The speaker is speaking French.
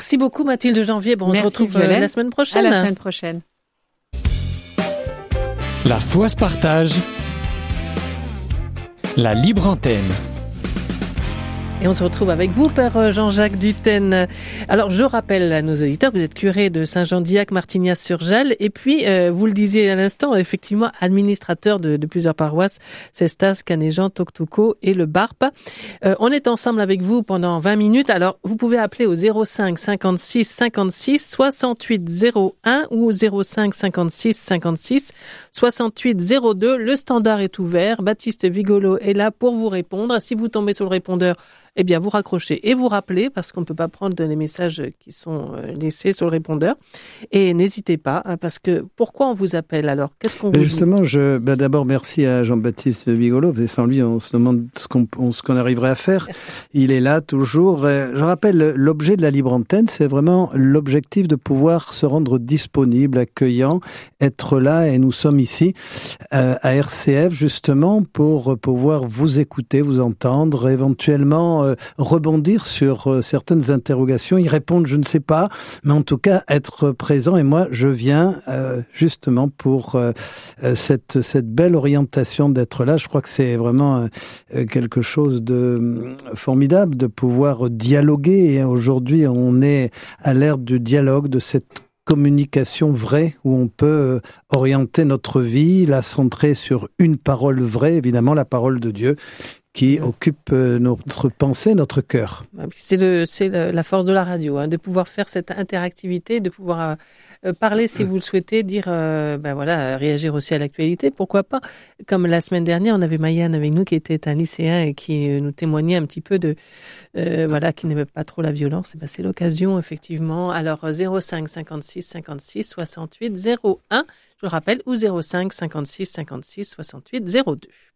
Merci beaucoup Mathilde Janvier. On se retrouve la semaine prochaine. À la semaine prochaine. La foi se partage. La libre antenne. Et on se retrouve avec vous, Père Jean-Jacques Dutène. Alors, je rappelle à nos auditeurs que vous êtes curé de Saint-Jean-d'Illac-Martignas-sur-Gel. Et puis, vous le disiez à l'instant, effectivement, administrateur de plusieurs paroisses, Cestas, Canéjan, Toctouco et le Barp. On est ensemble avec vous pendant 20 minutes. Alors, vous pouvez appeler au 05 56 56 68 01 ou au 05 56 56 68 02. Le standard est ouvert. Baptiste Vigolo est là pour vous répondre. Si vous tombez sur le répondeur, eh bien, vous raccrochez et vous rappelez, parce qu'on ne peut pas prendre les messages qui sont laissés sur le répondeur. Et n'hésitez pas, parce que pourquoi on vous appelle alors? Qu'est-ce qu'on vous Justement, d'abord, merci à Jean-Baptiste Vigolo, parce que sans lui, on se demande ce qu'on arriverait à faire. Il est là toujours. Je rappelle, l'objet de la libre antenne, c'est vraiment l'objectif de pouvoir se rendre disponible, accueillant, être là, et nous sommes ici à RCF, justement, pour pouvoir vous écouter, vous entendre, éventuellement rebondir sur certaines interrogations, y répondre, je ne sais pas, mais en tout cas être présent. Et moi, je viens justement pour cette belle orientation d'être là. Je crois que c'est vraiment quelque chose de formidable de pouvoir dialoguer. Et aujourd'hui, on est à l'ère du dialogue, de cette communication vraie où on peut orienter notre vie, la centrer sur une parole vraie, évidemment la parole de Dieu, qui occupe notre pensée, notre cœur. C'est la force de la radio, de pouvoir faire cette interactivité, de pouvoir parler si vous le souhaitez, dire, réagir aussi à l'actualité, pourquoi pas. Comme la semaine dernière, on avait Maïane avec nous qui était un lycéen et qui nous témoignait un petit peu qui n'aimait pas trop la violence. C'est l'occasion, effectivement. Alors, 05 56 56 68 01, je le rappelle, ou 05 56 56 68 02.